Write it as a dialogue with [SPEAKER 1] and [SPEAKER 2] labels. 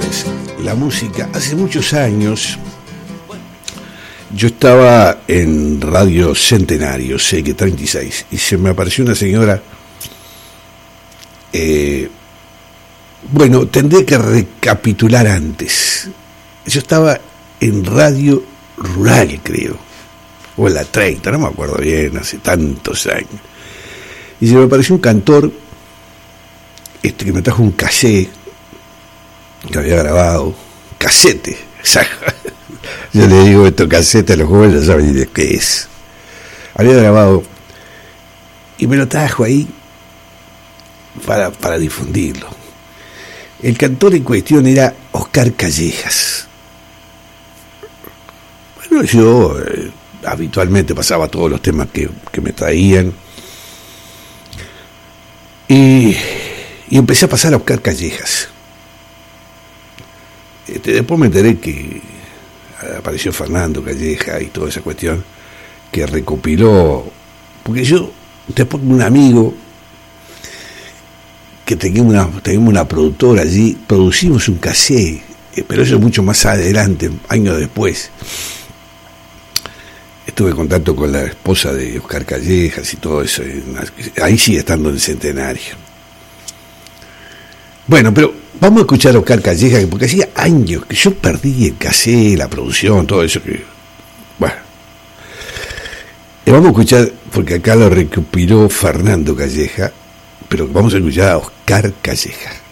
[SPEAKER 1] es la música. Hace muchos años yo estaba en Radio Centenario, CX36, y se me apareció una señora. Bueno, tendré que recapitular antes. Yo estaba en Radio Rural, creo, o en la 30, no me acuerdo bien, hace tantos años. Y se me apareció un cantor que me trajo un cassette que había grabado, casete, exacto. Yo le digo esto casete a los jóvenes, ya saben de qué es. Había grabado y me lo trajo ahí para difundirlo. El cantor en cuestión era Oscar Callejas. Bueno, yo habitualmente pasaba todos los temas que me traían y empecé a pasar a Oscar Callejas. Después me enteré que apareció Fernando Calleja y toda esa cuestión que recopiló, porque yo después con un amigo que teníamos una productora allí, producimos un cassette, pero eso mucho más adelante, años después. Estuve en contacto con la esposa de Oscar Callejas y todo eso, ahí sigue estando en el Centenario. Bueno, pero vamos a escuchar a Oscar Callejas, porque hacía años que yo perdí el cassette, la producción, todo eso que... Bueno, vamos a escuchar, porque acá lo recopiló Fernando Calleja, pero vamos a escuchar a Oscar Calleja.